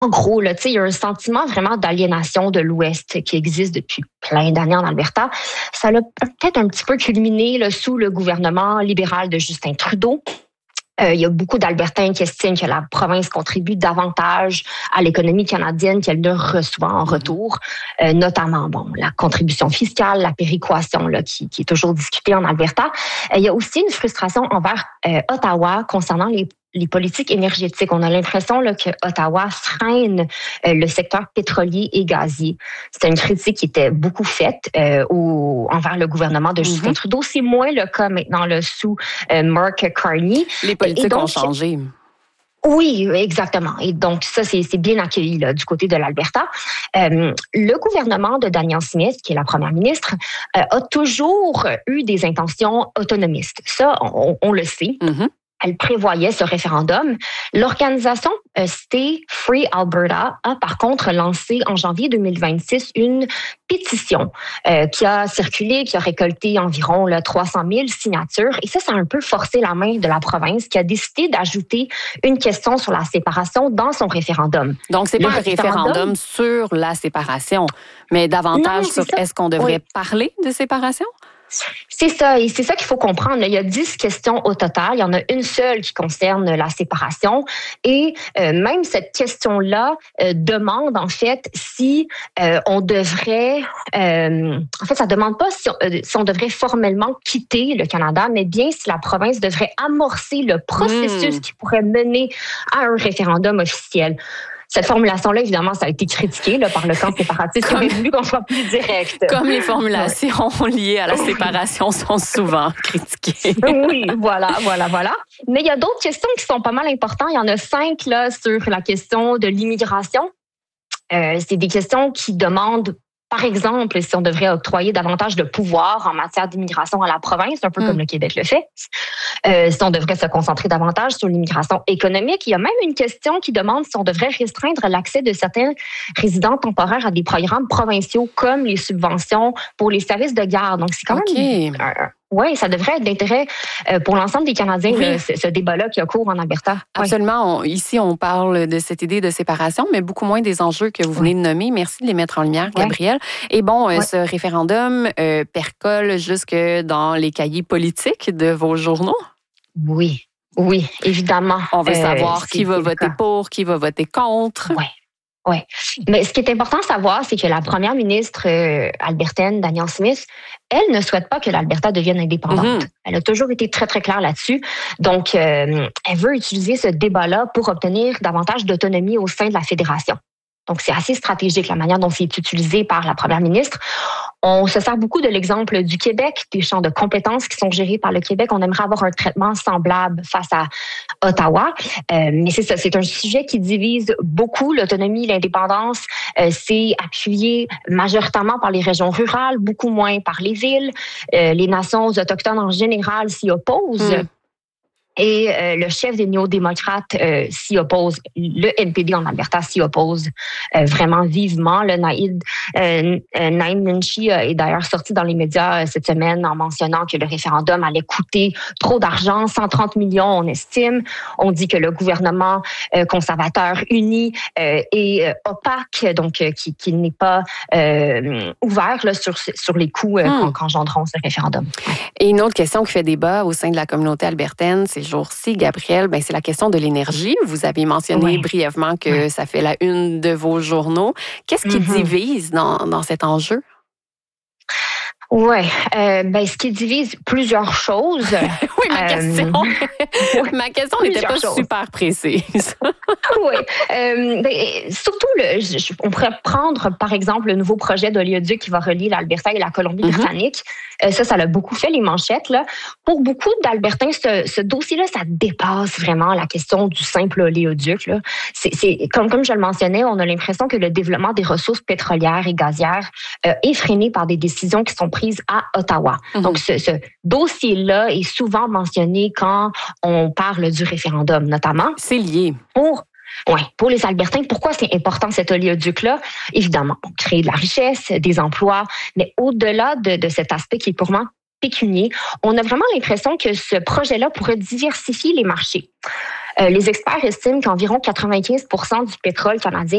En gros, là, il y a un sentiment vraiment d'aliénation de l'Ouest qui existe depuis plein d'années en Alberta. Ça a peut-être un petit peu culminé là, sous le gouvernement libéral de Justin Trudeau. Il y a beaucoup d'Albertains qui estiment que la province contribue davantage à l'économie canadienne qu'elle ne reçoit en retour, notamment la contribution fiscale, la péréquation là, qui est toujours discutée en Alberta. Il y a aussi une frustration envers Ottawa concernant les politiques énergétiques. On a l'impression là, que Ottawa freine le secteur pétrolier et gazier. C'était une critique qui était beaucoup faite envers le gouvernement de Justin Trudeau. C'est moins le cas maintenant là, sous Mark Carney. Les politiques ont changé. Oui, exactement. Et donc, ça, c'est bien accueilli là, du côté de l'Alberta. Le gouvernement de Danielle Smith, qui est la première ministre, a toujours eu des intentions autonomistes. Ça, on le sait. Elle prévoyait ce référendum. L'organisation Stay Free Alberta a par contre lancé en janvier 2026 une pétition qui a circulé, qui a récolté environ 300 000 signatures. Et ça a un peu forcé la main de la province qui a décidé d'ajouter une question sur la séparation dans son référendum. Donc, c'est pas un référendum sur la séparation, mais davantage sur est-ce qu'on devrait parler de séparation? C'est ça, et c'est ça qu'il faut comprendre. Il y a 10 questions au total. Il y en a une seule qui concerne la séparation. Et même cette question-là demande, en fait, si on devrait... en fait, ça demande pas si on devrait formellement quitter le Canada, mais bien si la province devrait amorcer le processus qui pourrait mener à un référendum officiel. Cette formulation-là, évidemment, ça a été critiqué là, par le camp séparatiste qui aurait voulu qu'on soit plus direct. Comme les formulations liées à la séparation sont souvent critiquées. Oui, voilà. Mais il y a d'autres questions qui sont pas mal importantes. Il y en a 5 là, sur la question de l'immigration. C'est des questions qui demandent, par exemple, si on devrait octroyer davantage de pouvoir en matière d'immigration à la province, un peu comme le Québec le fait. Si on devrait se concentrer davantage sur l'immigration économique. Il y a même une question qui demande si on devrait restreindre l'accès de certains résidents temporaires à des programmes provinciaux comme les subventions pour les services de garde. Donc, c'est quand même... Oui, ça devrait être d'intérêt pour l'ensemble des Canadiens, ce débat-là qui a cours en Alberta. Absolument. Ici, on parle de cette idée de séparation, mais beaucoup moins des enjeux que vous venez de nommer. Merci de les mettre en lumière, Gabrielle. Et bon, ce référendum percole jusque dans les cahiers politiques de vos journaux? Oui, évidemment. On veut savoir qui va voter pour, qui va voter contre. Oui. Mais ce qui est important à savoir, c'est que la première ministre albertaine, Danielle Smith, elle ne souhaite pas que l'Alberta devienne indépendante. Elle a toujours été très, très claire là-dessus. Donc, elle veut utiliser ce débat-là pour obtenir davantage d'autonomie au sein de la fédération. Donc, c'est assez stratégique la manière dont c'est utilisé par la première ministre. On se sert beaucoup de l'exemple du Québec, des champs de compétences qui sont gérés par le Québec. On aimerait avoir un traitement semblable face à Ottawa. Mais c'est ça, c'est un sujet qui divise beaucoup. L'autonomie, l'indépendance, c'est appuyé majoritairement par les régions rurales, beaucoup moins par les villes. Les nations autochtones en général s'y opposent. Et le chef des néo-démocrates s'y oppose. Le NPD en Alberta s'y oppose vraiment vivement. Le Naïd Nenshi est d'ailleurs sorti dans les médias cette semaine en mentionnant que le référendum allait coûter trop d'argent, 130 millions on estime. On dit que le gouvernement conservateur uni est opaque, donc qui n'est pas ouvert là, sur les coûts qu'engendreront ce référendum. Et une autre question qui fait débat au sein de la communauté albertaine ces jours-ci, Gabrielle, c'est la question de l'énergie. Vous avez mentionné brièvement que ça fait la une de vos journaux. Qu'est-ce qui divise dans cet enjeu? Oui, ce qui divise plusieurs choses. Oui, ma question n'était pas super précise. Surtout, on pourrait prendre, par exemple, le nouveau projet d'oléoduc qui va relier l'Alberta et la Colombie-Britannique. Ça l'a beaucoup fait, les manchettes. Là. Pour beaucoup d'Albertains, ce dossier-là, ça dépasse vraiment la question du simple oléoduc. Là. C'est comme je le mentionnais, on a l'impression que le développement des ressources pétrolières et gazières est freiné par des décisions qui sont prises à Ottawa. Donc, ce dossier-là est souvent mentionné quand on parle du référendum, notamment. C'est lié. Pour les Albertains, pourquoi c'est important cet oléoduc-là? Évidemment, pour créer de la richesse, des emplois, mais au-delà de cet aspect qui est purement pécunier, on a vraiment l'impression que ce projet-là pourrait diversifier les marchés. Les experts estiment qu'environ 95% du pétrole canadien